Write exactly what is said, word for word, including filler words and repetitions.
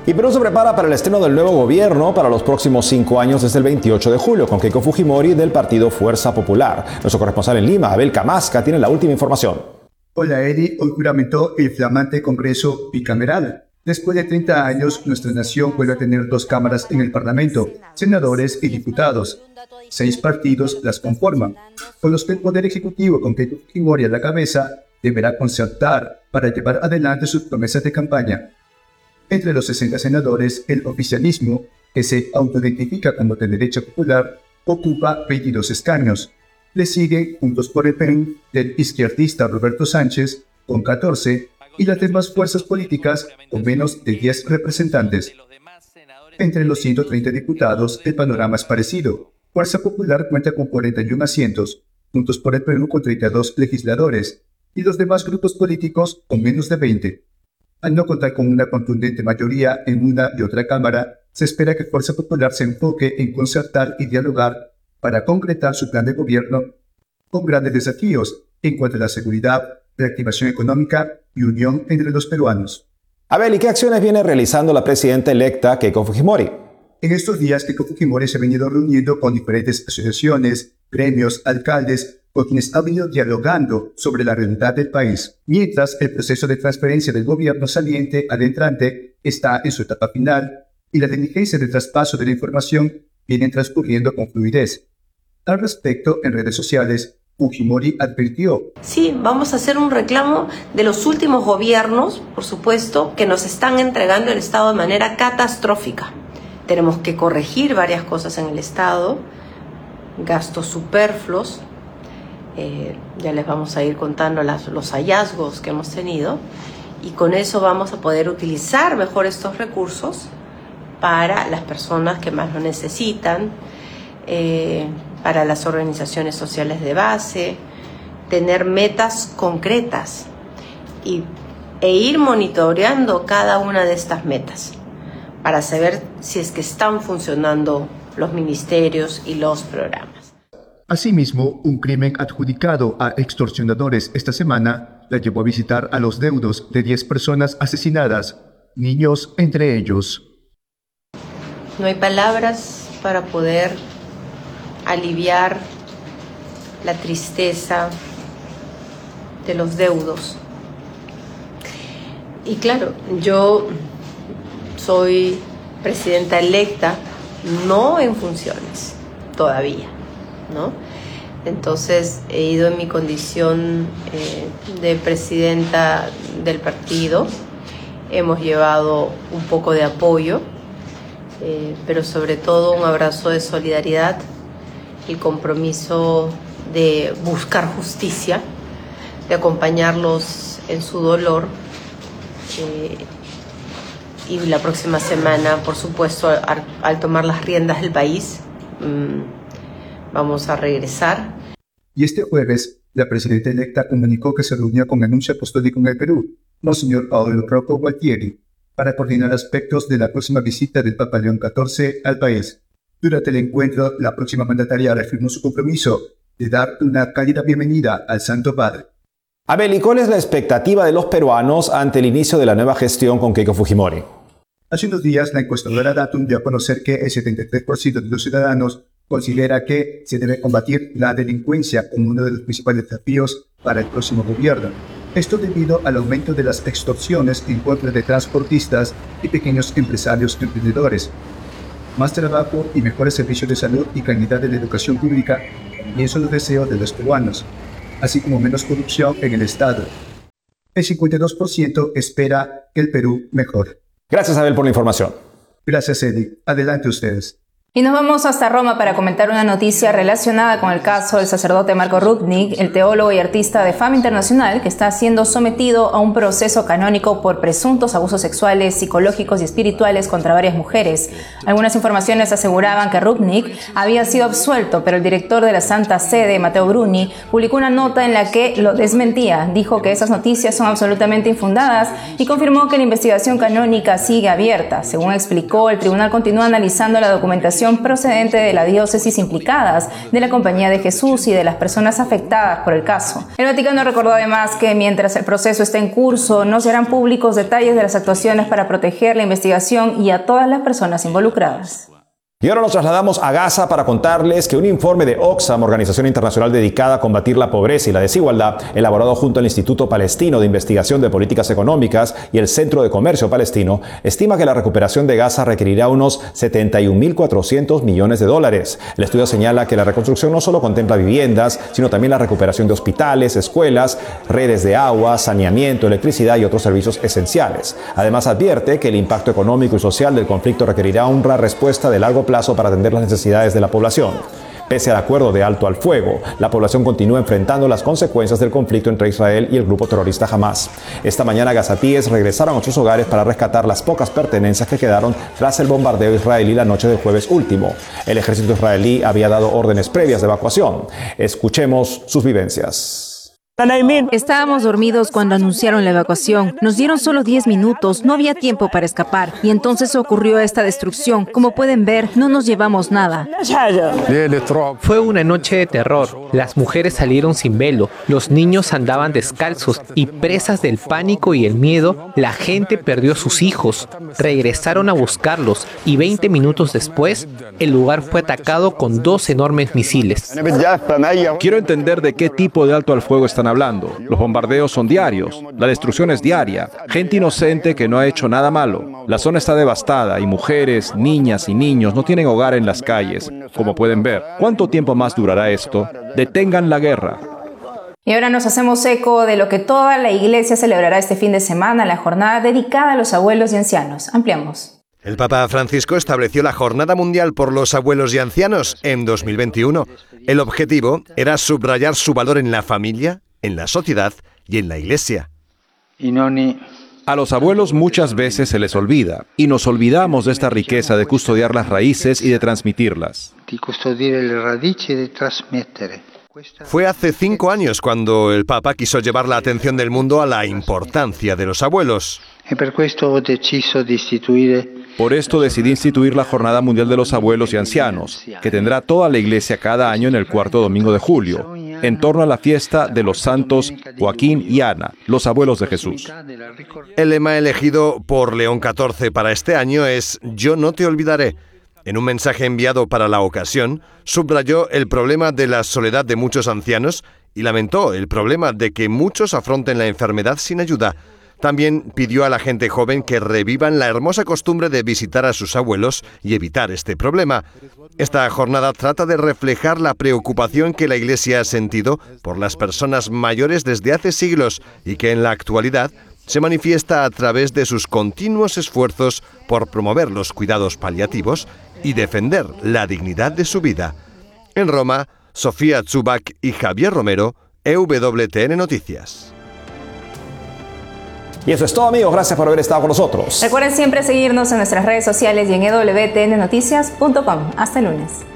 Y Perú se prepara para el estreno del nuevo gobierno para los próximos cinco años desde el veintiocho de julio, con Keiko Fujimori del partido Fuerza Popular. Nuestro corresponsal en Lima, Abel Camasca, tiene la última información. Hola, Eddie. Hoy juramentó el flamante Congreso bicameral. Después de treinta años, nuestra nación vuelve a tener dos cámaras en el Parlamento, senadores y diputados. Seis partidos las conforman, con los que el Poder Ejecutivo, con Keiko Fujimori a la cabeza, deberá concertar para llevar adelante sus promesas de campaña. Entre los sesenta senadores, el oficialismo, que se autoidentifica como de derecha popular, ocupa veintidós escaños. Le sigue Juntos por el Perú del izquierdista Roberto Sánchez, con catorce, y las demás fuerzas políticas con menos de diez representantes. Entre los ciento treinta diputados, el panorama es parecido. Fuerza Popular cuenta con cuarenta y uno asientos, Juntos por el Perú con treinta y dos legisladores, y los demás grupos políticos con menos de veinte. Al no contar con una contundente mayoría en una y otra cámara, se espera que Fuerza Popular se enfoque en concertar y dialogar para concretar su plan de gobierno con grandes desafíos en cuanto a la seguridad, reactivación económica y unión entre los peruanos. Abel, ¿y qué acciones viene realizando la presidenta electa Keiko Fujimori? En estos días, Keiko Fujimori se ha venido reuniendo con diferentes asociaciones, gremios, alcaldes, con quienes ha venido dialogando sobre la realidad del país, mientras el proceso de transferencia del gobierno saliente al entrante está en su etapa final y la diligencia de traspaso de la información viene transcurriendo con fluidez. Al respecto, en redes sociales, Fujimori advirtió: Sí, vamos a hacer un reclamo de los últimos gobiernos, por supuesto, que nos están entregando el Estado de manera catastrófica. Tenemos que corregir varias cosas en el Estado, gastos superfluos. Eh, ya les vamos a ir contando las, los hallazgos que hemos tenido, y con eso vamos a poder utilizar mejor estos recursos para las personas que más lo necesitan, eh, para las organizaciones sociales de base, tener metas concretas y, e ir monitoreando cada una de estas metas para saber si es que están funcionando los ministerios y los programas. Asimismo, un crimen adjudicado a extorsionadores esta semana la llevó a visitar a los deudos de diez personas asesinadas, niños entre ellos. No hay palabras para poder aliviar la tristeza de los deudos. Y claro, yo soy presidenta electa, no en funciones todavía, ¿no? Entonces he ido en mi condición eh, de presidenta del partido. Hemos llevado un poco de apoyo, eh, pero sobre todo un abrazo de solidaridad, el compromiso de buscar justicia, de acompañarlos en su dolor. Eh, y la próxima semana, por supuesto, al, al tomar las riendas del país, mmm, vamos a regresar. Y este jueves, la presidenta electa comunicó que se reunió con el nuncio apostólico en el Perú, Monseñor Paolo Rocco Gualtieri, para coordinar aspectos de la próxima visita del Papa León catorce al país. Durante el encuentro, la próxima mandataria reafirmó su compromiso de dar una cálida bienvenida al Santo Padre. Abel, ¿y cuál es la expectativa de los peruanos ante el inicio de la nueva gestión con Keiko Fujimori? Hace unos días, la encuestadora Datum dio a conocer que el setenta y tres por ciento de los ciudadanos considera que se debe combatir la delincuencia como uno de los principales desafíos para el próximo gobierno. Esto debido al aumento de las extorsiones en contra de transportistas y pequeños empresarios emprendedores. Más trabajo y mejores servicios de salud y calidad de la educación pública, y eso es los deseos de los peruanos, así como menos corrupción en el Estado. El cincuenta y dos por ciento espera que el Perú mejore. Gracias, Abel, por la información. Gracias, Eddie. Adelante ustedes. Y nos vamos hasta Roma para comentar una noticia relacionada con el caso del sacerdote Marco Rupnik, el teólogo y artista de fama internacional que está siendo sometido a un proceso canónico por presuntos abusos sexuales, psicológicos y espirituales contra varias mujeres. Algunas informaciones aseguraban que Rupnik había sido absuelto, pero el director de la Santa Sede, Matteo Bruni, publicó una nota en la que lo desmentía. Dijo que esas noticias son absolutamente infundadas y confirmó que la investigación canónica sigue abierta. Según explicó, el tribunal continúa analizando la documentación investigación procedente de la diócesis implicadas, de la Compañía de Jesús y de las personas afectadas por el caso. El Vaticano recordó además que mientras el proceso está en curso, no serán públicos detalles de las actuaciones para proteger la investigación y a todas las personas involucradas. Y ahora nos trasladamos a Gaza para contarles que un informe de Oxfam, organización internacional dedicada a combatir la pobreza y la desigualdad, elaborado junto al Instituto Palestino de Investigación de Políticas Económicas y el Centro de Comercio Palestino, estima que la recuperación de Gaza requerirá unos setenta y un mil cuatrocientos millones de dólares. El estudio señala que la reconstrucción no solo contempla viviendas, sino también la recuperación de hospitales, escuelas, redes de agua, saneamiento, electricidad y otros servicios esenciales. Además, advierte que el impacto económico y social del conflicto requerirá una respuesta de largo plazo para atender las necesidades de la población. Pese al acuerdo de alto al fuego, la población continúa enfrentando las consecuencias del conflicto entre Israel y el grupo terrorista Hamas. Esta mañana gazatíes regresaron a sus hogares para rescatar las pocas pertenencias que quedaron tras el bombardeo israelí la noche del jueves último. El ejército israelí había dado órdenes previas de evacuación. Escuchemos sus vivencias. Estábamos dormidos cuando anunciaron la evacuación. Nos dieron solo diez minutos, no había tiempo para escapar. Y entonces ocurrió esta destrucción. Como pueden ver, no nos llevamos nada. Fue una noche de terror. Las mujeres salieron sin velo, los niños andaban descalzos y presas del pánico y el miedo, la gente perdió a sus hijos. Regresaron a buscarlos y veinte minutos después, el lugar fue atacado con dos enormes misiles. Quiero entender de qué tipo de alto al fuego están hablando. Los bombardeos son diarios, la destrucción es diaria, gente inocente que no ha hecho nada malo. La zona está devastada y mujeres, niñas y niños no tienen hogar en las calles, como pueden ver. ¿Cuánto tiempo más durará esto? Detengan la guerra. Y ahora nos hacemos eco de lo que toda la iglesia celebrará este fin de semana, la jornada dedicada a los abuelos y ancianos. Ampliamos. El Papa Francisco estableció la Jornada Mundial por los Abuelos y Ancianos en dos mil veintiuno. El objetivo era subrayar su valor en la familia, en la sociedad y en la iglesia. A los abuelos muchas veces se les olvida, y nos olvidamos de esta riqueza de custodiar las raíces y de transmitirlas. Fue hace cinco años cuando el Papa quiso llevar la atención del mundo a la importancia de los abuelos. Por esto decidí instituir la Jornada Mundial de los Abuelos y Ancianos, que tendrá toda la iglesia cada año en el cuarto domingo de julio, en torno a la fiesta de los santos Joaquín y Ana, los abuelos de Jesús. El lema elegido por León catorce para este año es «Yo no te olvidaré». En un mensaje enviado para la ocasión, subrayó el problema de la soledad de muchos ancianos y lamentó el problema de que muchos afronten la enfermedad sin ayuda. También pidió a la gente joven que revivan la hermosa costumbre de visitar a sus abuelos y evitar este problema. Esta jornada trata de reflejar la preocupación que la Iglesia ha sentido por las personas mayores desde hace siglos y que en la actualidad se manifiesta a través de sus continuos esfuerzos por promover los cuidados paliativos y defender la dignidad de su vida. En Roma, Sofía Zubac y Javier Romero, E W T N Noticias. Y eso es todo, amigos. Gracias por haber estado con nosotros. Recuerden siempre seguirnos en nuestras redes sociales y en e w t n noticias punto com. Hasta el lunes.